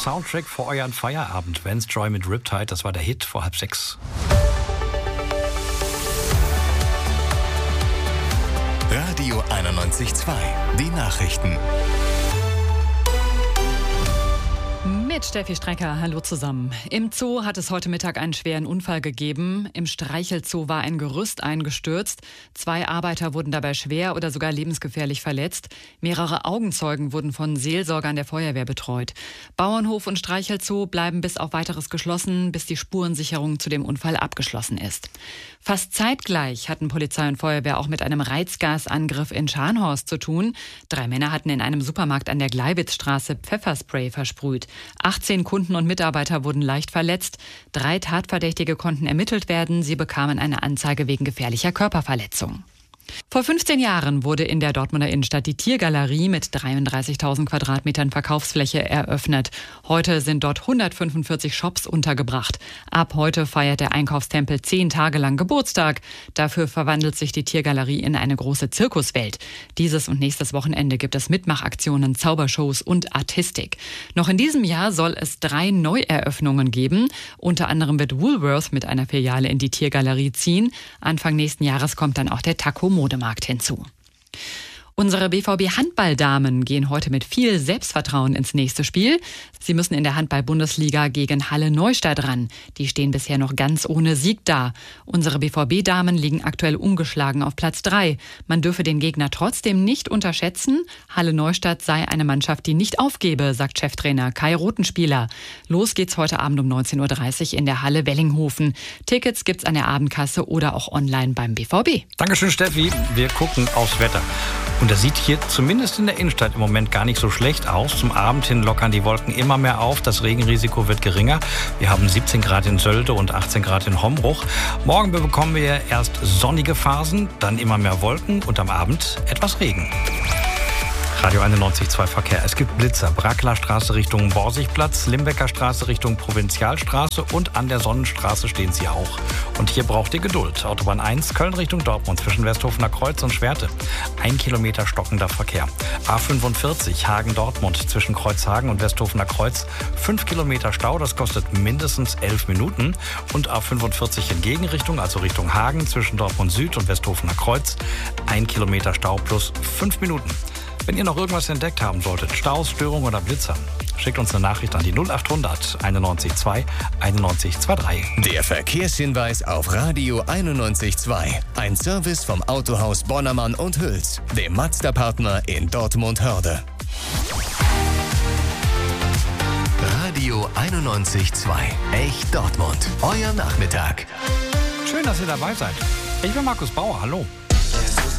Soundtrack für euren Feierabend. Vance Joy mit Riptide, das war der Hit vor 5:30. Radio 91.2, die Nachrichten. Mit Steffi Strecker, hallo zusammen. Im Zoo hat es heute Mittag einen schweren Unfall gegeben. Im Streichelzoo war ein Gerüst eingestürzt. 2 Arbeiter wurden dabei schwer oder sogar lebensgefährlich verletzt. Mehrere Augenzeugen wurden von Seelsorgern der Feuerwehr betreut. Bauernhof und Streichelzoo bleiben bis auf Weiteres geschlossen, bis die Spurensicherung zu dem Unfall abgeschlossen ist. Fast zeitgleich hatten Polizei und Feuerwehr auch mit einem Reizgasangriff in Scharnhorst zu tun. 3 Männer hatten in einem Supermarkt an der Gleiwitzstraße Pfefferspray versprüht. 18 Kunden und Mitarbeiter wurden leicht verletzt. 3 Tatverdächtige konnten ermittelt werden. Sie bekamen eine Anzeige wegen gefährlicher Körperverletzung. Vor 15 Jahren wurde in der Dortmunder Innenstadt die Tiergalerie mit 33.000 Quadratmetern Verkaufsfläche eröffnet. Heute sind dort 145 Shops untergebracht. Ab heute feiert der Einkaufstempel 10 Tage lang Geburtstag. Dafür verwandelt sich die Tiergalerie in eine große Zirkuswelt. Dieses und nächstes Wochenende gibt es Mitmachaktionen, Zaubershows und Artistik. Noch in diesem Jahr soll es 3 Neueröffnungen geben. Unter anderem wird Woolworth mit einer Filiale in die Tiergalerie ziehen. Anfang nächsten Jahres kommt dann auch der Taco-Modemarkt hinzu. Unsere BVB-Handballdamen gehen heute mit viel Selbstvertrauen ins nächste Spiel. Sie müssen in der Handball-Bundesliga gegen Halle Neustadt ran. Die stehen bisher noch ganz ohne Sieg da. Unsere BVB-Damen liegen aktuell ungeschlagen auf Platz 3. Man dürfe den Gegner trotzdem nicht unterschätzen. Halle Neustadt sei eine Mannschaft, die nicht aufgebe, sagt Cheftrainer Kai Rothenspieler. Los geht's heute Abend um 19.30 Uhr in der Halle Wellinghofen. Tickets gibt's an der Abendkasse oder auch online beim BVB. Dankeschön, Steffi. Wir gucken aufs Wetter. Und das sieht hier zumindest in der Innenstadt im Moment gar nicht so schlecht aus. Zum Abend hin lockern die Wolken immer mehr auf. Das Regenrisiko wird geringer. Wir haben 17 Grad in Sölde und 18 Grad in Hombruch. Morgen bekommen wir erst sonnige Phasen, dann immer mehr Wolken und am Abend etwas Regen. Radio 91.2 Verkehr. Es gibt Blitzer. Brackler Straße Richtung Borsigplatz, Limbecker Straße Richtung Provinzialstraße und an der Sonnenstraße stehen sie auch. Und hier braucht ihr Geduld. Autobahn 1 Köln Richtung Dortmund zwischen Westhofener Kreuz und Schwerte. 1 Kilometer stockender Verkehr. A45 Hagen-Dortmund zwischen Kreuzhagen und Westhofener Kreuz. 5 Kilometer Stau, das kostet mindestens 11 Minuten. Und A45 in Gegenrichtung, also Richtung Hagen zwischen Dortmund Süd und Westhofener Kreuz. 1 Kilometer Stau plus 5 Minuten. Wenn ihr noch irgendwas entdeckt haben solltet, Staus, Störungen oder Blitzer, schickt uns eine Nachricht an die 0800 91 2 91 23. Der Verkehrshinweis auf Radio 91.2. Ein Service vom Autohaus Bonnermann und Hüls, dem Mazda-Partner in Dortmund-Hörde. Radio 91.2. Echt Dortmund. Euer Nachmittag. Schön, dass ihr dabei seid. Ich bin Markus Bauer. Hallo.